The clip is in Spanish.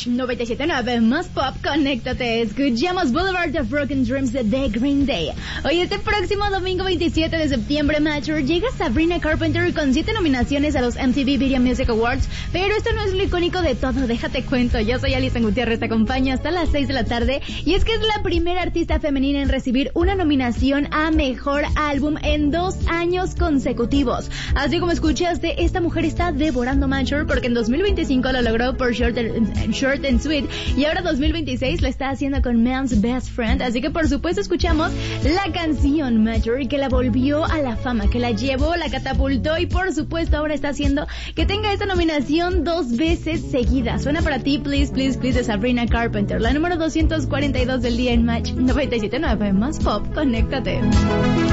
Match 97.9 más pop, conéctate. Escuchamos Boulevard of Broken Dreams de The Green Day. Hoy este próximo domingo 27 de septiembre, Matcher, llega Sabrina Carpenter con 7 nominaciones a los MTV Video Music Awards. Pero esto no es lo icónico de todo, déjate cuento. Yo soy Alison Gutiérrez, te acompaño hasta las 6 de la tarde. Y es que es la primera artista femenina en recibir una nominación a Mejor Álbum en 2 años consecutivos. Así como escuchaste, esta mujer está devorando Matcher porque en 2025 lo logró por Short and Sweet y ahora 2026 lo está haciendo con Man's Best Friend. Así que por supuesto escuchamos la canción Matcher, que la volvió a la fama, que la llevó, la catapultó y por supuesto ahora está haciendo que tenga esta nominación 2 veces seguidas. Suena para ti Please Please Please de Sabrina Carpenter, la número 242 del día en Match 97.9 más pop, conéctate.